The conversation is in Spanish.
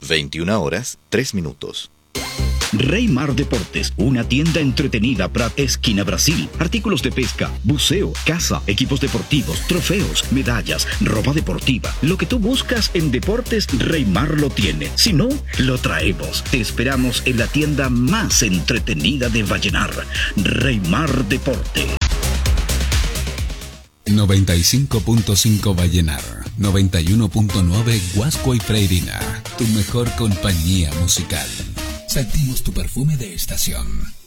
21:03. Reymar Deportes, una tienda entretenida para esquina Brasil. Artículos de pesca, buceo, caza, equipos deportivos, trofeos, medallas, ropa deportiva. Lo que tú buscas en deportes, Reymar lo tiene. Si no, lo traemos. Te esperamos en la tienda más entretenida de Vallenar. Reymar Deporte. 95.5 Vallenar, 91.9 Huasco y Freirina, tu mejor compañía musical. Sentimos tu perfume de estación.